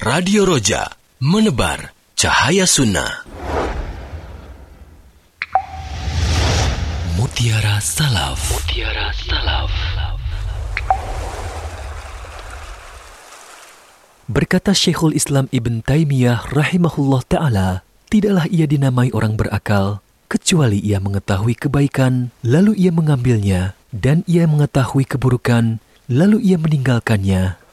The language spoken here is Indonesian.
Radio Roja, menebar cahaya sunnah. Mutiara Salaf. Mutiara Salaf. Berkata Syekhul Islam Ibn Taimiyah rahimahullah ta'ala, tidaklah ia dinamai orang berakal, kecuali ia mengetahui kebaikan, lalu ia mengambilnya, dan ia mengetahui keburukan, lalu ia meninggalkannya.